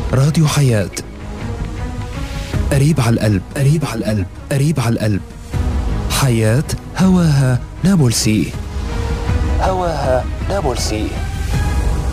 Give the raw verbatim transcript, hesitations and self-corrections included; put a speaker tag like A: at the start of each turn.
A: راديو حياة، قريب على القلب، قريب على القلب، قريب على القلب. حياة هواها نابلسي، هواها نابلسي.